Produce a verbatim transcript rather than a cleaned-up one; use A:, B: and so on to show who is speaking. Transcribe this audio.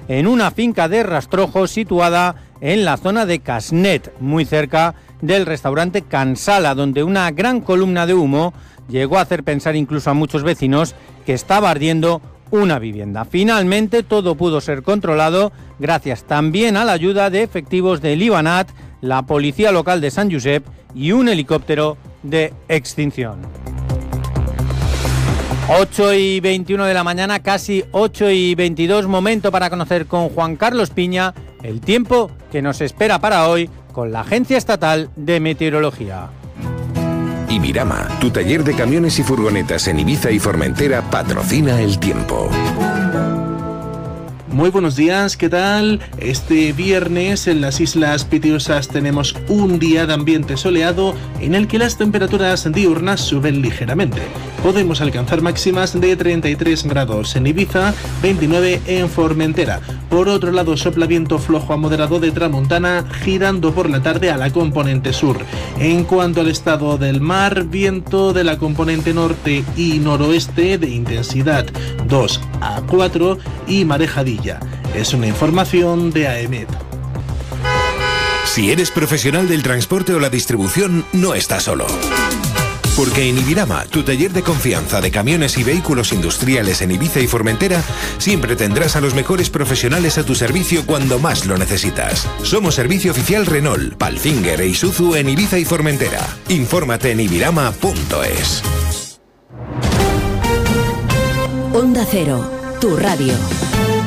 A: en una finca de rastrojos situada en la zona de Casnet, muy cerca del restaurante Cansala, donde una gran columna de humo llegó a hacer pensar incluso a muchos vecinos que estaba ardiendo una vivienda. Finalmente todo pudo ser controlado gracias también a la ayuda de efectivos del IBANAT, la policía local de San Josep y un helicóptero de extinción. ocho y veintiuno de la mañana, casi ocho y veintidós, momento para conocer con Juan Carlos Piña el tiempo que nos espera para hoy con la Agencia Estatal de Meteorología.
B: Ibirama, tu taller de camiones y furgonetas en Ibiza y Formentera, patrocina el tiempo.
C: Muy buenos días, ¿qué tal? Este viernes en las Islas Pitiusas tenemos un día de ambiente soleado en el que las temperaturas diurnas suben ligeramente. Podemos alcanzar máximas de treinta y tres grados en Ibiza, veintinueve en Formentera. Por otro lado, sopla viento flojo a moderado de tramontana, girando por la tarde a la componente sur. En cuanto al estado del mar, viento de la componente norte y noroeste de intensidad dos a cuatro y marejadilla. Es una información de AEMET.
B: Si eres profesional del transporte o la distribución, no estás solo. Porque en Ibirama, tu taller de confianza de camiones y vehículos industriales en Ibiza y Formentera, siempre tendrás a los mejores profesionales a tu servicio cuando más lo necesitas. Somos servicio oficial Renault, Palfinger e Isuzu en Ibiza y Formentera. Infórmate en ibirama punto es.
D: Onda Cero, tu radio.